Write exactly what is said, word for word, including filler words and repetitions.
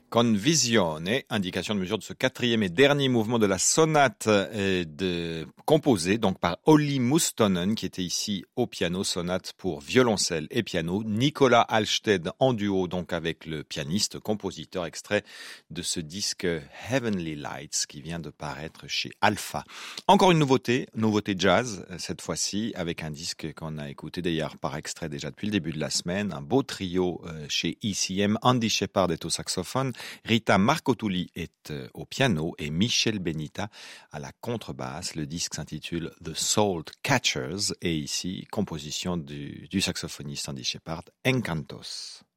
Con visione, indication de mesure de ce quatrième et dernier mouvement de la sonate euh, de, composée donc par Olli Mustonen qui était ici au piano, sonate pour violoncelle et piano, Nicolas Halstead en duo donc avec le pianiste, compositeur, extrait de ce disque Heavenly Lights qui vient de paraître chez Alpha. Encore une nouveauté, nouveauté jazz cette fois-ci avec un disque qu'on a écouté d'ailleurs par extrait déjà depuis le début de la semaine, un beau trio euh, chez E C M, Andy Shepard est au saxophone, Rita Marcotuli est au piano et Michel Benita à la contrebasse. Le disque s'intitule The Soul Catchers et ici, composition du, du saxophoniste Andy Shepard, Encantos.